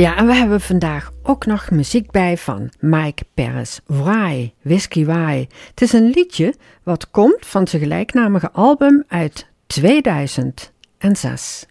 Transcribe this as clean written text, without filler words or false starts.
Ja, en we hebben vandaag ook nog muziek bij van Mike Perez. Why, Whiskey Why. Het is een liedje wat komt van zijn gelijknamige album uit 2006.